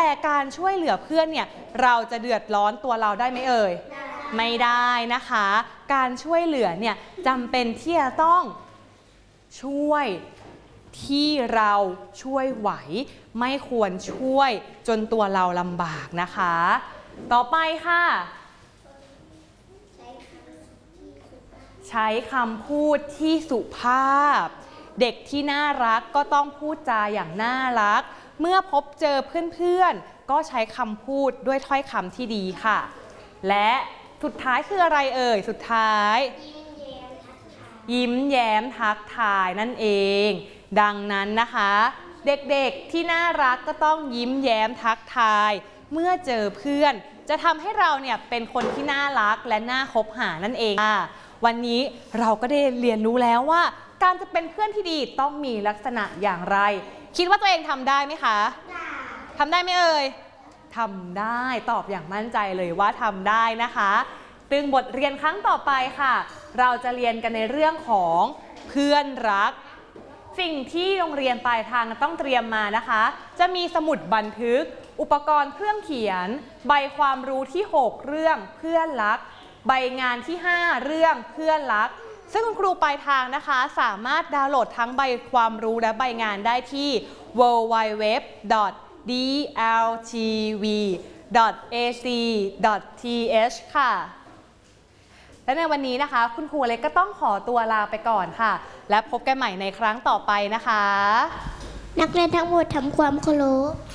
การช่วยเหลือเพื่อนเนี่ยเราจะเดือดร้อนตัวเราได้ไหมเอ่ยไม่ได้นะคะการช่วยเหลือเนี่ยจำเป็นที่จะต้องช่วยที่เราช่วยไหวไม่ควรช่วยจนตัวเราลำบากนะคะต่อไปค่ะใช้คำพูดที่สุภาพเด็กที่น่ารักก็ต้องพูดจาอย่างน่ารักเมื่อพบเจอเพื่อนๆก็ใช้คำพูดด้วยถ้อยคำที่ดีค่ะและสุดท้ายคืออะไรเอ่ยสุดท้ายยิ้มแย้มทักทายนั่นเองดังนั้นนะคะเด็กๆที่น่ารักก็ต้องยิ้มแย้มทักทายเมื่อเจอเพื่อนจะทำให้เราเนี่ยเป็นคนที่น่ารักและน่าคบหานั่นเองวันนี้เราก็ได้เรียนรู้แล้วว่าการจะเป็นเพื่อนที่ดีต้องมีลักษณะอย่างไรคิดว่าตัวเองทำได้ไหมคะทำได้ไหมเอ่ยทำได้ตอบอย่างมั่นใจเลยว่าทำได้นะคะตึงบทเรียนครั้งต่อไปค่ะเราจะเรียนกันในเรื่องของเพื่อนรักสิ่งที่โรงเรียนปลายทางต้องเตรียมมานะคะจะมีสมุดบันทึกอุปกรณ์เครื่องเขียนใบความรู้ที่6เรื่องเพื่อนรักใบงานที่5เรื่องเพื่อนรักซึ่งคุณครูปลายทางนะคะสามารถดาวน์โหลดทั้งใบความรู้และใบงานได้ที่ www.dltv.ac.th ค่ะและในวันนี้นะคะคุณครูเล็กก็ต้องขอตัวลาไปก่อนค่ะและพบกันใหม่ในครั้งต่อไปนะคะนักเรียนทั้งหมดทำความเคารพ